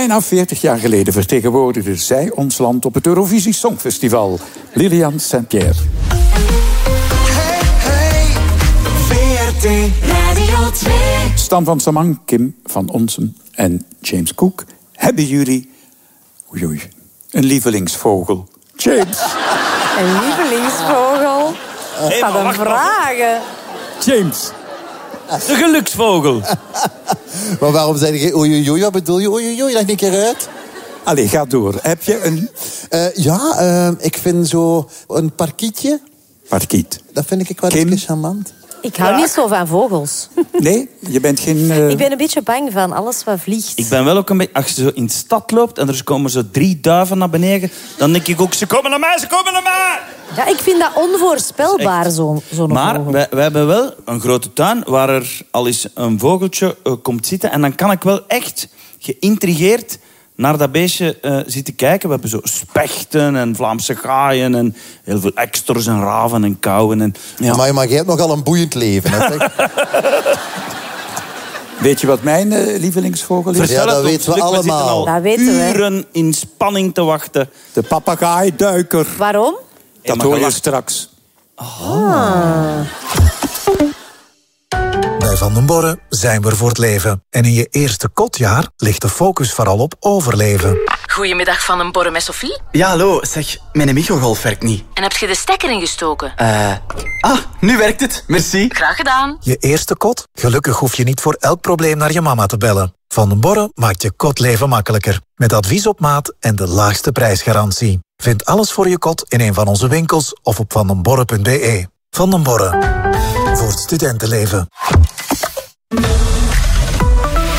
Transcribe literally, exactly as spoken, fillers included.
Bijna veertig jaar geleden vertegenwoordigde zij ons land op het Eurovisie Songfestival. Lilian Saint-Pierre. Hey, hey, V R T Radio twee. Stan van Samang, Kim van Onsen en James Cook. Hebben jullie oei, oei, een lievelingsvogel? James. Een lievelingsvogel? Hey, Wat een vragen. James. De geluksvogel. Maar waarom zei je oei, oei, oei? Wat bedoel je? Oei, oei, oei, leg een keer uit. Allee, ga door. Heb je een Uh, ja, uh, ik vind zo een parkietje. parkiet? Dat vind ik wel Kim? een charmant. Ik hou niet zo van vogels. Nee, je bent geen... Uh... Ik ben een beetje bang van alles wat vliegt. Ik ben wel ook een beetje... Als je zo in de stad loopt en er komen zo drie duiven naar beneden, dan denk ik ook, ze komen naar mij, ze komen naar mij! Ja, ik vind dat onvoorspelbaar, Echt. zo'n zo'n Maar vogel. wij, wij hebben wel een grote tuin waar er al eens een vogeltje uh, komt zitten. En dan kan ik wel echt geïntrigeerd naar dat beestje uh, zitten kijken. We hebben zo spechten en Vlaamse gaaien en heel veel eksters en raven en kauwen. En, ja. Maar, maar jij hebt nogal een boeiend leven. Hè, zeg. Weet je wat mijn uh, lievelingsvogel is? Vertel Ja, dat het ons, weten we Luc, zitten allemaal. al Dat weten we. uren in spanning te wachten. De papegaaiduiker. Waarom? Dat maar hoor je gelach- straks. Bij Van den Borre zijn we er voor het leven. En in je eerste kotjaar ligt de focus vooral op overleven. Goedemiddag Van den Borre met Sophie. Ja, hallo. Zeg, mijn microgolf werkt niet. En heb je de stekker ingestoken? Eh... ah, nu werkt het. Merci. Graag gedaan. Je eerste kot? Gelukkig hoef je niet voor elk probleem naar je mama te bellen. Van den Borre maakt je kotleven makkelijker. Met advies op maat en de laagste prijsgarantie. Vind alles voor je kot in een van onze winkels of op vandenborre punt be. Van den Borre. Voor het studentenleven.